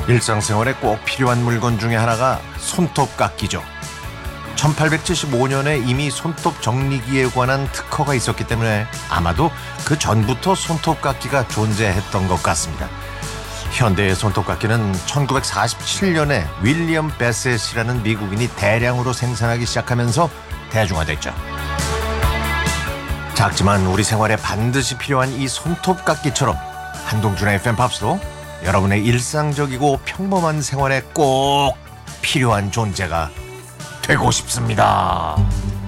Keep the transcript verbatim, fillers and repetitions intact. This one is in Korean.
일상생활에 꼭 필요한 물건 중에 하나가 손톱깎이죠. 천팔백칠십오 년에 이미 손톱 정리기에 관한 특허가 있었기 때문에 아마도 그 전부터 손톱깎이가 존재했던 것 같습니다. 현대의 손톱깎이는 천구백사십칠 년에 윌리엄 베셋이라는 미국인이 대량으로 생산하기 시작하면서 대중화됐죠. 작지만 우리 생활에 반드시 필요한 이 손톱깎이처럼 한동준의 팬팝스도 여러분의 일상적이고 평범한 생활에 꼭 필요한 존재가 되고 싶습니다.